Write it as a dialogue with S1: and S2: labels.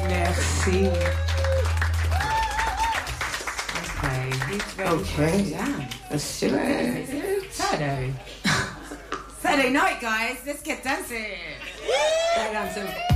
S1: Merci.
S2: Okay, he's ready.
S1: Okay.
S2: Yeah.
S1: Let's do it.
S2: Saturday. Saturday night, guys. Let's get dancing.
S1: Dancing.